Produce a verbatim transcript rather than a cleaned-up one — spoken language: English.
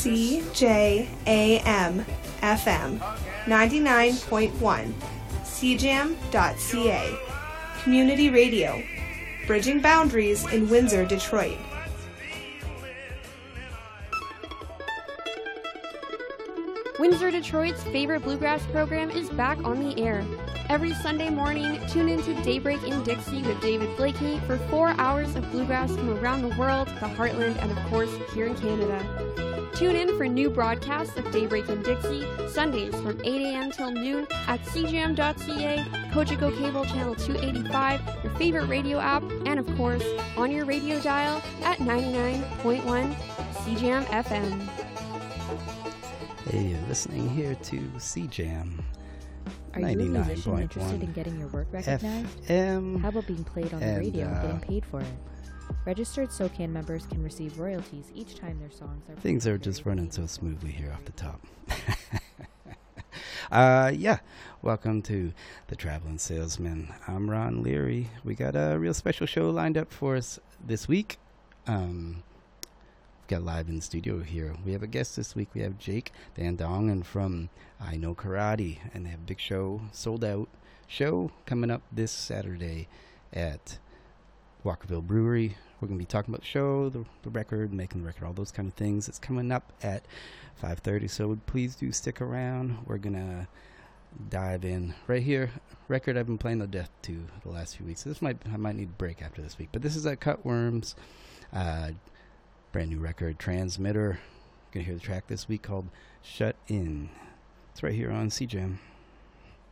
C J A M F M ninety-nine point one, C jam dot C A. Community Radio, bridging boundaries in Windsor, Detroit. Windsor, Detroit's favorite bluegrass program is back on the air. Every Sunday morning, tune into Daybreak in Dixie with David Blakey for four hours of bluegrass from around the world, the heartland, and of course, here in Canada. Tune in for new broadcasts of Daybreak in Dixie, Sundays from eight a.m. till noon at C jam dot C A, Cogeco Cable Channel two eighty-five, your favorite radio app, and of course, on your radio dial at ninety-nine point one C Jam F M. Hey, you're listening here to C Jam. Are you a musician interested in getting your work recognized? F M. How about being played on and, the radio and uh, getting paid for it? Registered SOCAN members can receive royalties each time their songs are... Things are just running so smoothly here off the top. uh, yeah, welcome to The Traveling Salesman. I'm Ron Leary. We got a real special show lined up for us this week. Um... Got live in the studio here. We have a guest this week. We have Jake Van Dongen from I Know Karate, and they have a big show, sold out show coming up this Saturday at Walkerville Brewery. We're going to be talking about the show, the, the record, making the record, all those kind of things. It's coming up at five thirty, so please do stick around. We're going to dive in right here. Record I've been playing to death to the last few weeks. So this might I might need a break after this week, but this is at Cutworms. Uh, Brand new record, Transmitter. Gonna hear the track this week called Shut In. It's right here on C Jam.